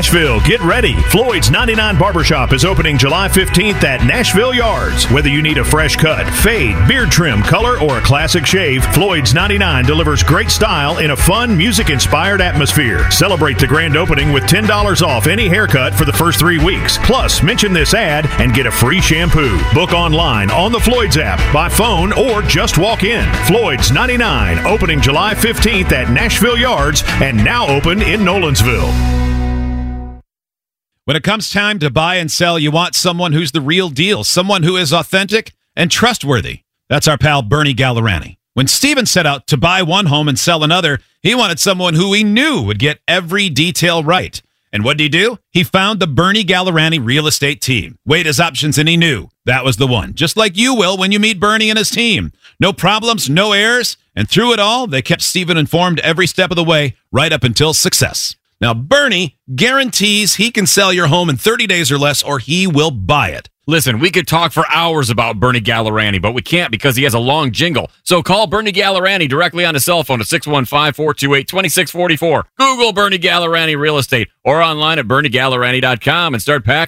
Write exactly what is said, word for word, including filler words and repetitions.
Nashville, get ready. Floyd's ninety-nine Barbershop is opening July fifteenth at Nashville Yards. Whether you need a fresh cut, fade, beard trim, color, or a classic shave, Floyd's ninety-nine delivers great style in a fun, music-inspired atmosphere. Celebrate the grand opening with ten dollars off any haircut for the first three weeks. Plus, mention this ad and get a free shampoo. Book online on the Floyd's app, by phone, or just walk in. Floyd's ninety-nine, opening July fifteenth at Nashville Yards and now open in Nolensville. When it comes time to buy and sell, you want someone who's the real deal, someone who is authentic and trustworthy. That's our pal Bernie Gallerani. When Steven set out to buy one home and sell another, he wanted someone who he knew would get every detail right. And what did he do? He found the Bernie Gallerani real estate team. Weighed his options and he knew that was the one. Just like you will when you meet Bernie and his team. No problems, no errors. And through it all, they kept Steven informed every step of the way, right up until success. Now, Bernie guarantees he can sell your home in thirty days or less, or he will buy it. Listen, we could talk for hours about Bernie Gallerani, but we can't because he has a long jingle. So call Bernie Gallerani directly on his cell phone at six one five, four two eight, two six four four. Google Bernie Gallerani Real Estate or online at bernie gallerani dot com and start packing.